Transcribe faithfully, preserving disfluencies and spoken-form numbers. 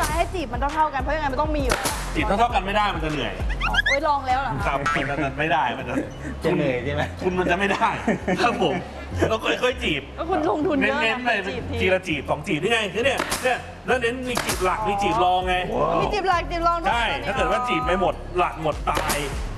ซ้ายให้จีบมันเท่าๆกันเพราะยังไงมันต้องมีอยู่จีบเท่าๆกันไม่ได้มันจะเหนื่อยโอ้ยลองแล้วเหรอครับมันไม่ได้มันจะจะเหนื่อยใช่ไหมคุณมันจะไม่ได้ครับผมเราค่อยๆจีบก็คุณลงทุนเยอะเน้นๆไปจีบจีละจีบสองจีบนี่ไงคือเนี่ยเนี่ยแล้วเน้นมีจีบหลักมีจีบรองไงมีจีบหลักจีบรองใช่ถ้าเกิดว่าจีบไปหมดหลักหมดตาย